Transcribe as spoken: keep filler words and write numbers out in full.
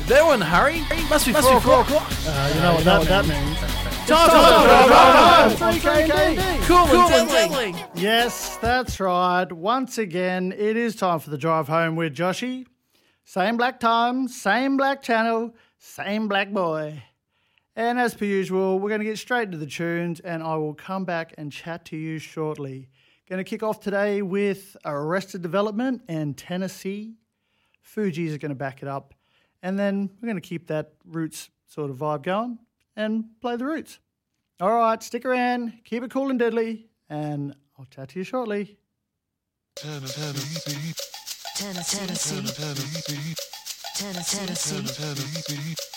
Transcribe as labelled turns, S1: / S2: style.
S1: There one, Harry. Must be
S2: Must
S1: four
S2: be four
S1: o'clock.
S2: Uh, you know what that, that means.
S1: Time
S2: Time
S1: for
S2: for three K and D.
S1: Cool and deadly.
S2: Yes, that's right. Once again, it is time for the drive home with Joshy. Same black time, same black channel, same black boy. And as per usual, we're going to get straight into the tunes and I will come back and chat to you shortly. Going to kick off today with Arrested Development and Tennessee. Fugees is going to back it up. And then we're going to keep that Roots sort of vibe going and play the Roots. All right, stick around, keep it cool and deadly, and I'll chat to you shortly.
S3: Tennessee, Tennessee, Tennessee, Tennessee, Tennessee.